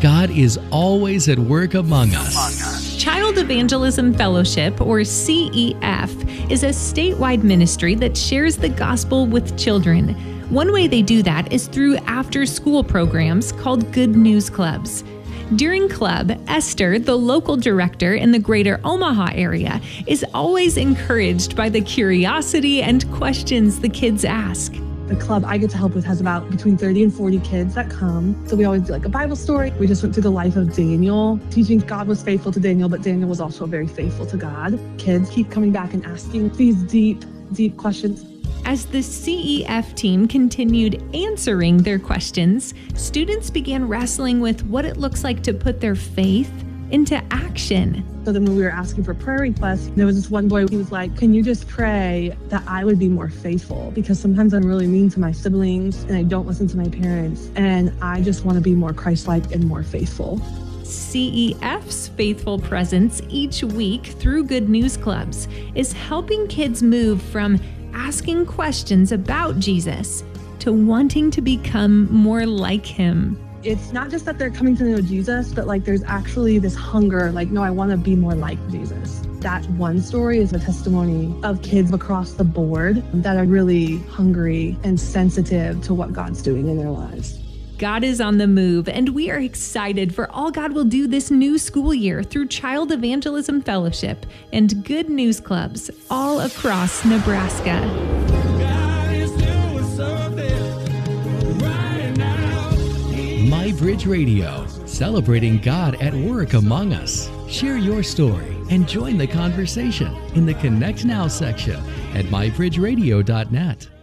God is always at work among us. Child Evangelism Fellowship, or CEF, is a statewide ministry that shares the gospel with children. One way they do that is through after-school programs called Good News Clubs. During club, Esther, the local director in the greater Omaha area, is always encouraged by the curiosity and questions the kids ask. The club I get to help with has about between 30 and 40 kids that come. So we always do like a Bible story. We just went through the life of Daniel, teaching God was faithful to Daniel, but Daniel was also very faithful to God. Kids keep coming back and asking these deep questions. As the CEF team continued answering their questions, students began wrestling with what it looks like to put their faith into action. So then when we were asking for prayer requests, there was this one boy, he was like, can you just pray that I would be more faithful? Because sometimes I'm really mean to my siblings and I don't listen to my parents. And I just want to be more Christ-like and more faithful. CEF's faithful presence each week through Good News Clubs is helping kids move from asking questions about Jesus to wanting to become more like him. It's not just that they're coming to know Jesus, but like there's actually this hunger, like, no, I want to be more like Jesus. That one story is a testimony of kids across the board that are really hungry and sensitive to what God's doing in their lives. God is on the move, and we are excited for all God will do this new school year through Child Evangelism Fellowship and Good News Clubs all across Nebraska. MyBridge Radio, celebrating God at work among us. Share your story and join the conversation in the Connect Now section at mybridgeradio.net.